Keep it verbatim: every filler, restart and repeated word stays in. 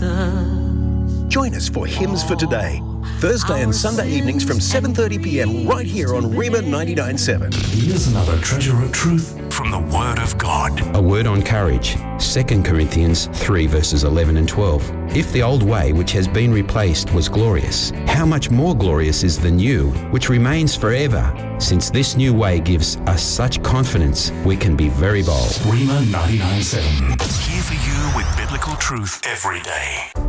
Join us for Hymns for Today, Thursday and Sunday evenings from seven thirty p m right here on Rhema ninety-nine point seven. Here's another treasure of truth from the Word of God. A word on courage, Second Corinthians three verses eleven and twelve. If the old way which has been replaced was glorious, how much more glorious is the new, which remains forever? Since this new way gives us such confidence, we can be very bold. Rhema ninety-nine point seven. Here for you with biblical truth every day.